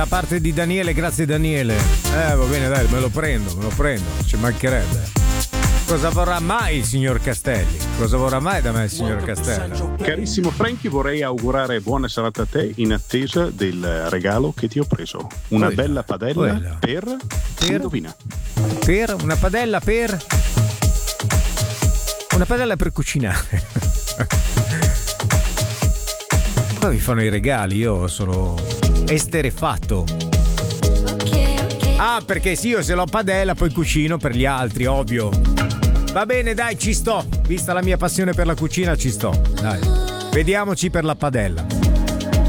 Da parte di Daniele, grazie Daniele. Va bene, dai, me lo prendo, ci mancherebbe. Cosa vorrà mai il signor Castelli? Cosa vorrà mai da me il signor Castelli? Carissimo Franky, vorrei augurare buona serata a te in attesa del regalo che ti ho preso. Una bella padella per... Indovina. Per? Una padella per... Una padella per cucinare. Poi mi fanno i regali, io sono esterefatto. Ah, perché sì, io se l'ho padella poi cucino per gli altri, ovvio. Va bene, dai, ci sto. Vista la mia passione per la cucina, ci sto. Dai, vediamoci per la padella.